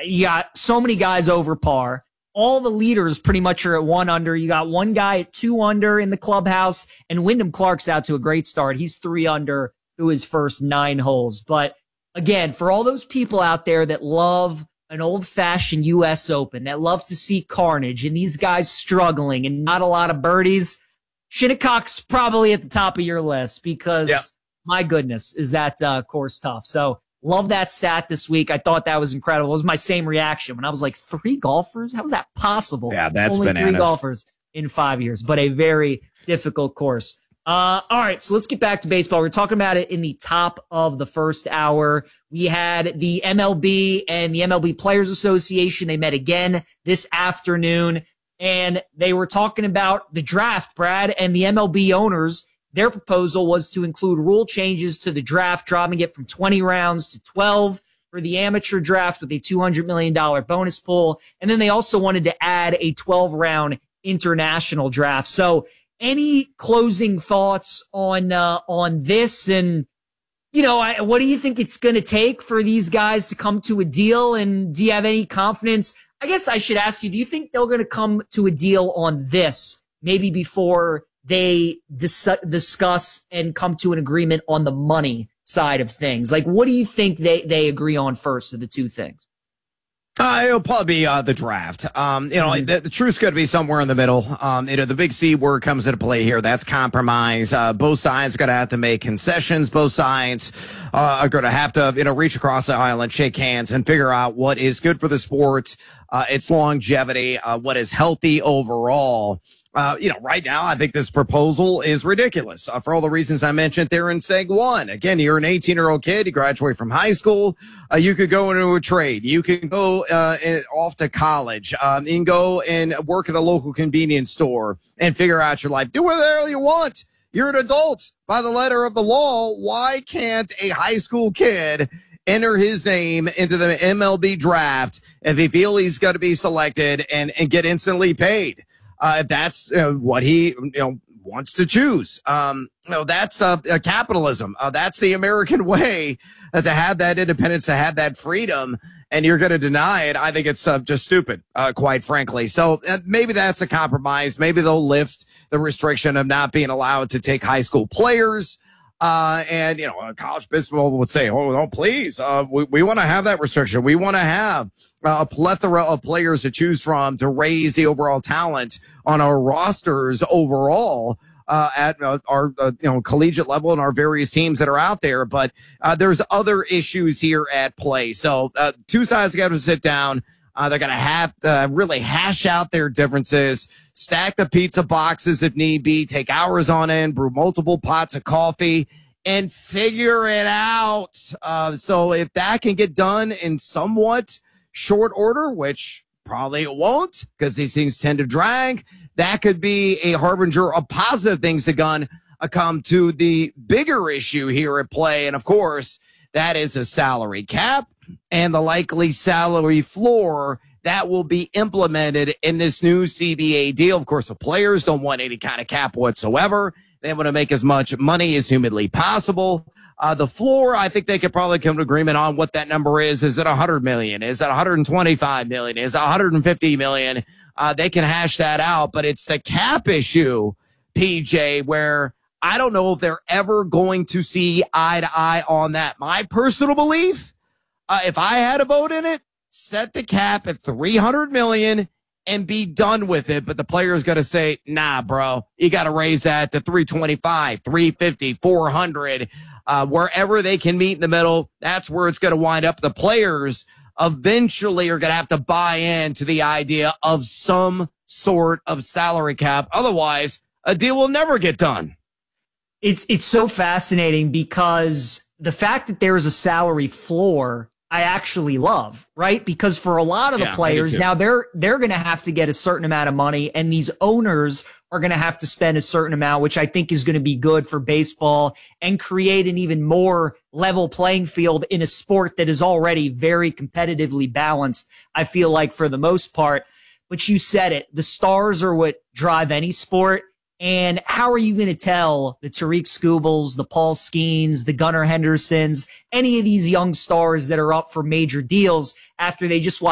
You got so many guys over par. All the leaders pretty much are at 1 under. You got one guy at 2 under in the clubhouse, and Wyndham Clark's out to a great start. He's 3 under through his first 9 holes. But again, for all those people out there that love an old-fashioned U.S. Open, that love to see carnage and these guys struggling and not a lot of birdies, Shinnecock's probably at the top of your list because, my goodness, is that course tough. So love that stat this week. I thought that was incredible. It was my same reaction when I was like, 3 golfers? How is that possible? Yeah, that's only bananas. 3 golfers in 5 years, but a very difficult course. All right, so let's get back to baseball. We're talking about it in the top of the first hour. We had the MLB and the MLB Players Association. They met again this afternoon, and they were talking about the draft, Brad, and the MLB owners. Their proposal was to include rule changes to the draft, dropping it from 20 rounds to 12 for the amateur draft with a $200 million bonus pool. And then they also wanted to add a 12-round international draft. So any closing thoughts on this? And, what do you think it's going to take for these guys to come to a deal? And do you have any confidence? I guess I should ask you, do you think they're going to come to a deal on this maybe before they discuss and come to an agreement on the money side of things? Like, what do you think they agree on first of the two things? It'll probably be the draft. The truth's going to be somewhere in the middle. The big C word comes into play here. That's compromise. Both sides going to have to make concessions. Both sides are going to have to, reach across the aisle and shake hands and figure out what is good for the sport, its longevity, what is healthy overall. Right now, I think this proposal is ridiculous for all the reasons I mentioned there in Seg 1. Again, you're an 18-year-old kid. You graduate from high school. You could go into a trade. You can go off to college. You can go and work at a local convenience store and figure out your life. Do whatever the hell you want. You're an adult by the letter of the law. Why can't a high school kid enter his name into the MLB draft if he feels he's going to be selected and get instantly paid? If that's what he wants to choose. That's capitalism. That's the American way to have that independence, to have that freedom, and you're going to deny it. I think it's just stupid, quite frankly. So maybe that's a compromise. Maybe they'll lift the restriction of not being allowed to take high school players. A college baseball would say, oh, no, please. We want to have that restriction. We want to have a plethora of players to choose from to raise the overall talent on our rosters overall, at our collegiate level and our various teams that are out there. But there's other issues here at play. So two sides got to sit down. They're going to have to really hash out their differences, stack the pizza boxes if need be, take hours on end, brew multiple pots of coffee, and figure it out. So if that can get done in somewhat short order, which probably it won't because these things tend to drag, that could be a harbinger of positive things to come to the bigger issue here at play. And, of course, that is a salary cap and the likely salary floor that will be implemented in this new CBA deal. Of course, the players don't want any kind of cap whatsoever. They want to make as much money as humanly possible. The floor, I think they could probably come to agreement on what that number is. Is it 100 million? Is it 125 million? Is it 150 million? They can hash that out, but it's the cap issue, PJ, where I don't know if they're ever going to see eye to eye on that. My personal belief, if I had a vote in it, set the cap at 300 million and be done with it. But the player's got to say, nah, bro, you got to raise that to 325, 350, 400, wherever they can meet in the middle. That's where it's going to wind up. The players eventually are going to have to buy into the idea of some sort of salary cap. Otherwise, a deal will never get done. It's so fascinating because the fact that there is a salary floor, I actually love, right? Because for a lot of the players now, they're going to have to get a certain amount of money, and these owners are going to have to spend a certain amount, which I think is going to be good for baseball and create an even more level playing field in a sport that is already very competitively balanced, I feel like, for the most part. But you said it, the stars are what drive any sport. And how are you going to tell the Tariq Skubals, the Paul Skeens, the Gunnar Hendersons, any of these young stars that are up for major deals after they just